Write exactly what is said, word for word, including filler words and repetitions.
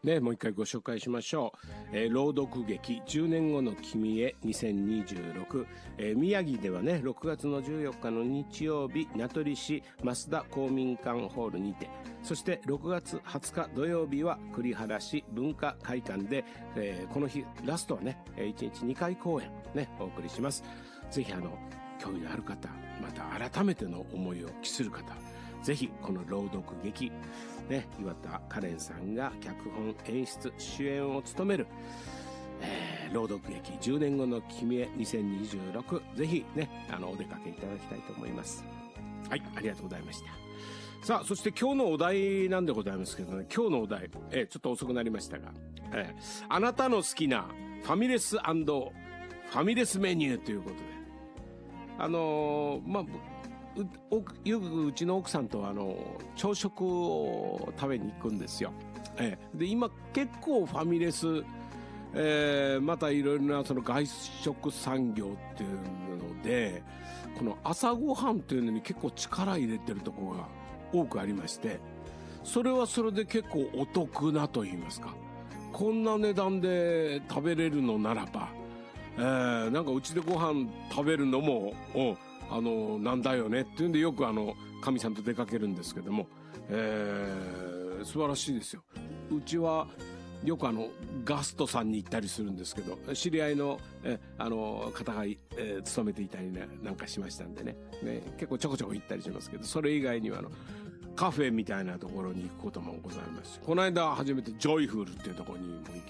ね、もう一回ご紹介しましょう。えー、朗読劇じゅうねんごの君へにせんにじゅうろく、えー、宮城ではねろくがつのじゅうよっかの日曜日、名取市増田公民館ホールにて、そしてろくがつはつか土曜日は栗原市文化会館で、えー、この日ラストはねいちにちにかい公演ねお送りします。ぜひあの興味のある方、また改めての思いを期する方、ぜひこの朗読劇ね、岩田カレンさんが脚本演出主演を務める、えー、朗読劇じゅうねんごの君へにせんにじゅうろく、ぜひねあのお出かけいただきたいと思います。はい、ありがとうございました。さあ、そして今日のお題なんでございますけどね、今日のお題、えー、ちょっと遅くなりましたが、えー、あなたの好きなファミレス&ファミレスメニューということで、あのー、まあうよくうちの奥さんとあの朝食を食べに行くんですよ。ええ、で今結構ファミレス、えー、またいろいろなその外食産業っていうので、この朝ごはんっていうのに結構力入れてるところが多くありまして、それはそれで結構お得なと言いますか、こんな値段で食べれるのならば、えー、なんかうちでご飯食べるのもおあのなんだよねっていうんで、よくあのかみさんと出かけるんですけども、えー、素晴らしいですよ。うちはよくあのガストさんに行ったりするんですけど、知り合いのえあの方が、えー、勤めていたり、ね、なんかしましたんで ね, ね結構ちょこちょこ行ったりしますけど、それ以外にはあのカフェみたいなところに行くこともございます。この間初めてジョイフルっていうところにも行き